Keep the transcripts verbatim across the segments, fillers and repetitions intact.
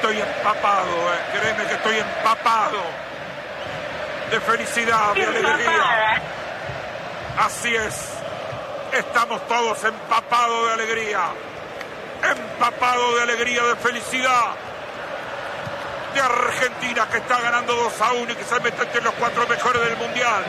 Estoy empapado, eh. Créeme que estoy empapado de felicidad, de alegría. Así es. Estamos todos empapados de alegría. Empapados de alegría, de felicidad. De Argentina, que está ganando dos a uno y que se mete entre los cuatro mejores del mundial.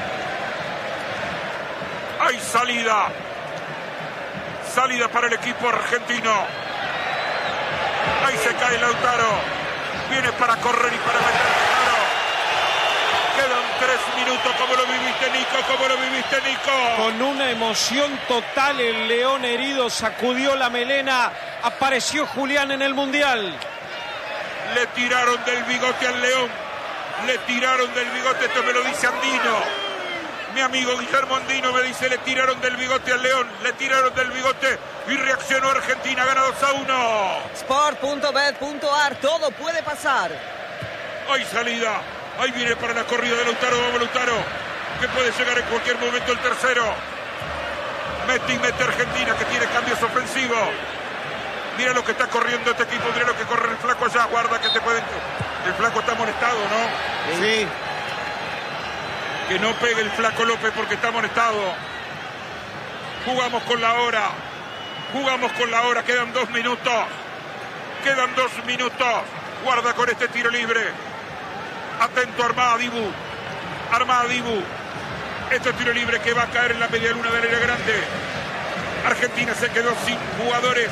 Hay salida. Salida para el equipo argentino. Ahí se cae Lautaro. Viene para correr y para meter Lautaro. Quedan tres minutos. ¿Cómo lo viviste, Nico? ¿Cómo lo viviste, Nico? Con una emoción total, el león herido sacudió la melena. Apareció Julián en el mundial. Le tiraron del bigote al león. Le tiraron del bigote. Esto me lo dice Andino. Mi amigo Guillermo Andino me dice, le tiraron del bigote al león, le tiraron del bigote y reaccionó Argentina, gana dos a uno. Sport punto bet punto ar, todo puede pasar. Hay salida, ahí viene para la corrida de Lautaro, vamos Lautaro, que puede llegar en cualquier momento el tercero. Mete y mete Argentina, que tiene cambios ofensivos. Mira lo que está corriendo este equipo, mira lo que corre el flaco allá, guarda que te pueden... El flaco está molestado, ¿no? Sí. Que no pegue el flaco López porque está amonestado. Jugamos con la hora. Jugamos con la hora. Quedan dos minutos. Quedan dos minutos. Guarda con este tiro libre. Atento Armada Dibu. Armada Dibu. Este tiro libre que va a caer en la media luna del área grande. Argentina se quedó sin jugadores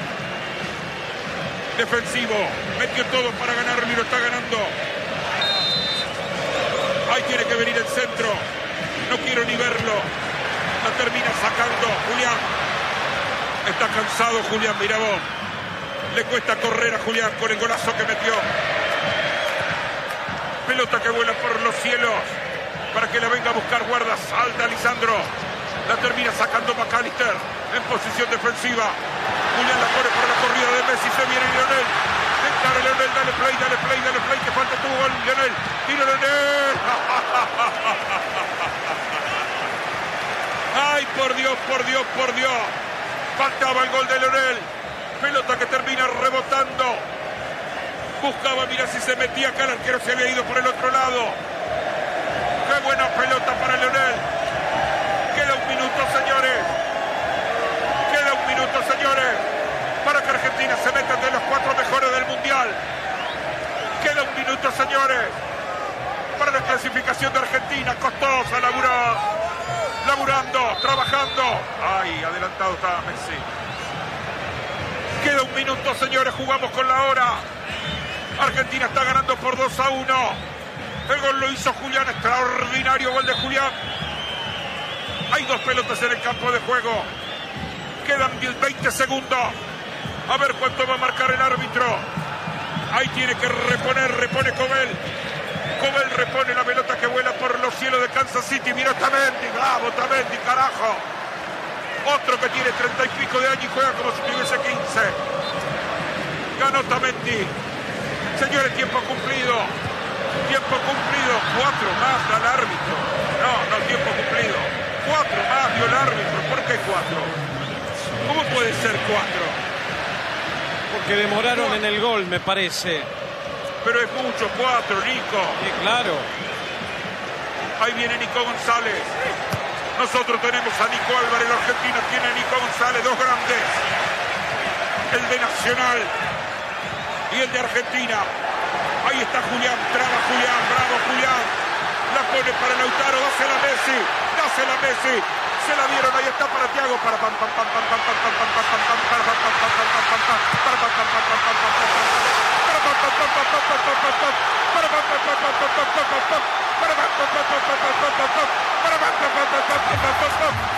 defensivos. Metió todo para ganar y lo está ganando. Ahí tiene que venir el centro. No quiero ni verlo. La termina sacando Julián. Está cansado Julián, mira vos. Le cuesta correr a Julián con el golazo que metió. Pelota que vuela por los cielos. Para que la venga a buscar guarda. Salta Lisandro. La termina sacando McAllister. En posición defensiva. Julián la pone por la corrida de Messi. Se viene Lionel. Dale, Lionel, dale play, dale play, dale play, que falta tu gol, Lionel, tira Lionel. Ay, por Dios, por Dios, por Dios. Faltaba el gol de Lionel. Pelota que termina rebotando. Buscaba, mira si se metía acá, el arquero se había ido por el otro lado. Qué buena pelota para Lionel. Queda un minuto, señores. Queda un minuto, señores. Para que Argentina se meta entre los cuatro mejores del mundial. Queda un minuto, señores, para la clasificación de Argentina. Costosa, laburó, laburando, trabajando. Ay, adelantado estaba Messi. Queda un minuto, señores, jugamos con la hora. Argentina está ganando por dos a uno. El gol lo hizo Julián, extraordinario gol de Julián. Hay dos pelotas en el campo de juego. Quedan veinte segundos. A ver cuánto va a marcar el árbitro. Ahí tiene que reponer, repone Cobel. Cobel repone la pelota que vuela por los cielos de Kansas City. Mira Tamendi, bravo Tamendi, carajo. Otro que tiene treinta y pico de años y juega como si tuviese quince. Ganó Tamendi. Señores, tiempo cumplido. Tiempo cumplido. Cuatro más al árbitro. No, no, tiempo cumplido. Cuatro más dio el árbitro. ¿Por qué cuatro? ¿Cómo puede ser cuatro? Porque demoraron en el gol, me parece. Pero es mucho, cuatro, Nico. Sí, claro. Ahí viene Nico González. Nosotros tenemos a Nico Álvarez, el argentino tiene a Nico González, dos grandes. El de Nacional y el de Argentina. Ahí está Julián, traba Julián, bravo Julián. La pone para Lautaro, dásela a Messi, dásela a Messi. Se la dieron, ahí está para Thiago, para pam pam pam pam pam pam pam pam pam pam pam para pam pam pam pam pam pam pam para pam pam pam pam pam pam para pam pam pam pam pam pam pam pam para pam pam pam pam pam pam pam para pam pam pam pam pam pam pam para pam pam pam pam pam pam pam